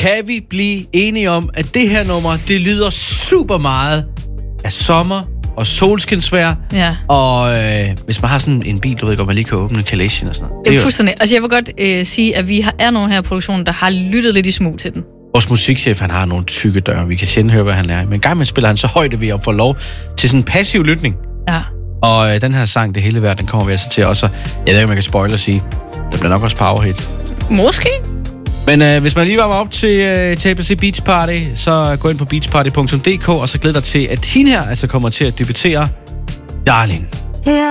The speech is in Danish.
kan vi blive enige om, at det her nummer, det lyder super meget af sommer og solskinsvejr. Ja. Og hvis man har sådan en bil, du ved godt, man lige kan åbne Calation og sådan noget. Det er fuldstændig. Altså, jeg vil godt sige, at vi er nogen her i produktionen, der har lyttet lidt i smug til den. Vores musikchef, han har nogle tykke døre. Vi kan sjældent høre, hvad han lærer. Men en gang med spiller han så højt, at vi får lov til sådan en passiv lytning. Ja. Og den her sang, Det Hele Værd, den kommer vi altså til også. Jeg ved ikke, om jeg kan spoil og sige. Det bliver nok også powerhit. Måske. Men hvis man lige varmer op til ABC Beach Party, så gå ind på beachparty.dk, og så glæd dig til, at hende her altså kommer til at debutere Darling. Ja.